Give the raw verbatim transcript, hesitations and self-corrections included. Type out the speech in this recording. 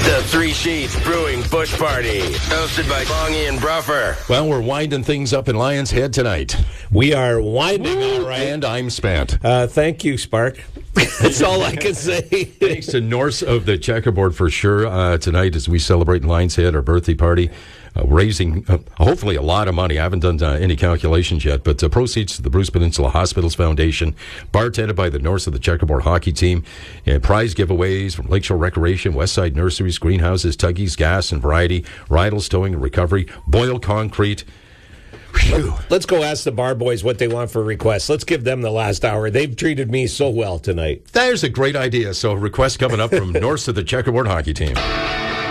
The Three Sheets Brewing Bush Party, hosted by Bongie and Bruffer. Well, we're winding things up in Lion's Head tonight. We are winding, all right. And I'm spent. Uh, thank you, Spark. That's all I can say. Thanks to Norse of the Checkerboard for sure uh, tonight as we celebrate in Lion's Head, our birthday party. Uh, raising uh, hopefully a lot of money. I haven't done uh, any calculations yet, but uh, proceeds to the Bruce Peninsula Hospitals Foundation, bartended by the Norse of the Checkerboard hockey team, and prize giveaways from Lakeshore Recreation, Westside Nurseries, Greenhouses, Tuggies, Gas and Variety, Rydals Towing and Recovery, Boyle Concrete. Whew. Let's go ask the bar boys what they want for requests. Let's give them the last hour. They've treated me so well tonight. There's a great idea. So request coming up from Norse of the Checkerboard hockey team.